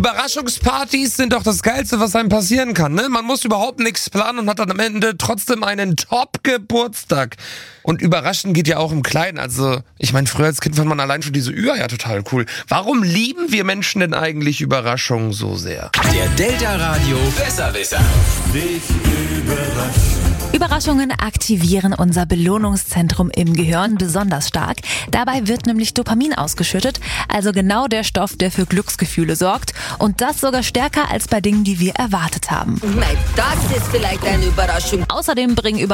Überraschungspartys sind doch das Geilste, was einem passieren kann, ne? Man muss überhaupt nichts planen und hat dann am Ende trotzdem einen Top-Geburtstag. Und überraschen geht ja auch im Kleinen. Also, ich meine, früher als Kind fand man allein schon diese Ü-Eier ja total cool. Warum lieben wir Menschen denn eigentlich Überraschungen so sehr? Der Delta Radio Besserwisser. Dich überraschen. Überraschungen aktivieren unser Belohnungszentrum im Gehirn besonders stark. Dabei wird nämlich Dopamin ausgeschüttet, also genau der Stoff, der für Glücksgefühle sorgt. Und das sogar stärker als bei Dingen, die wir erwartet haben. Das ist vielleicht eine Überraschung. Außerdem bringen